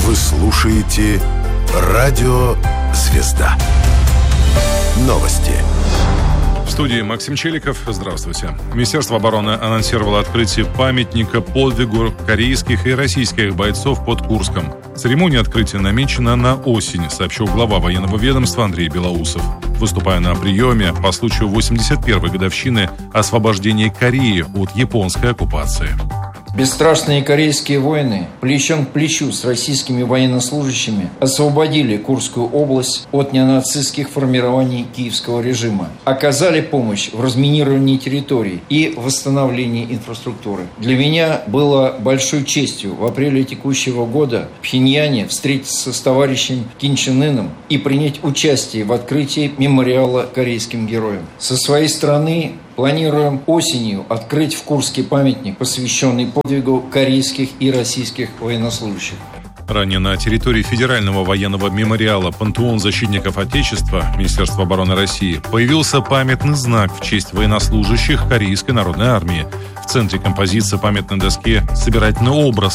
Вы слушаете «Радио Звезда». Новости. В студии Максим Челиков. Здравствуйте. Министерство обороны анонсировало открытие памятника подвигу корейских и российских бойцов под Курском. Церемония открытия намечена на осень, сообщил глава военного ведомства Андрей Белоусов. Выступая на приеме по случаю 81-й годовщины освобождения Кореи от японской оккупации. Бесстрашные корейские воины плечом к плечу с российскими военнослужащими освободили Курскую область от неонацистских формирований киевского режима, оказали помощь в разминировании территорий и восстановлении инфраструктуры. Для меня было большой честью в апреле текущего года в Пхеньяне встретиться с товарищем Ким Чен Ыном и принять участие в открытии мемориала корейским героям. Со своей стороны планируем осенью открыть в Курске памятник, посвященный подвигу корейских и российских военнослужащих. Ранее на территории Федерального военного мемориала «Пантеон защитников Отечества» Министерства обороны России появился памятный знак в честь военнослужащих Корейской народной армии. В центре композиции памятной доски собирательный образ